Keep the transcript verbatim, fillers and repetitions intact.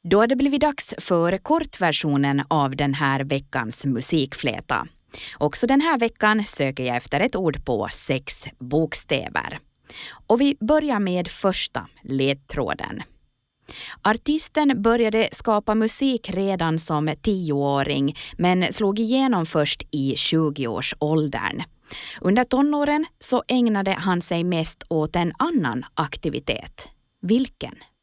Då har det blivit dags för kortversionen av den här veckans musikfläta. Också den här veckan söker jag efter ett ord på sex bokstäver. Och vi börjar med första ledtråden. Artisten började skapa musik redan som tioåring men slog igenom först i tjugoårsåldern. Under tonåren så ägnade han sig mest åt en annan aktivitet. Vilken?